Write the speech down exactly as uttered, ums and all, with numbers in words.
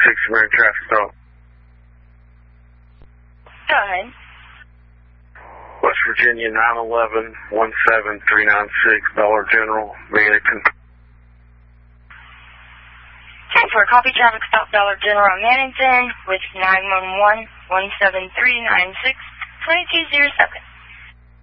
six, American traffic stop. Go ahead. West Virginia, nine eleven, one seven three nine six, Dollar General, Manhattan. ten four, copy traffic stop Dollar General Mannington with nine one one, one seven three nine six, two two zero seven.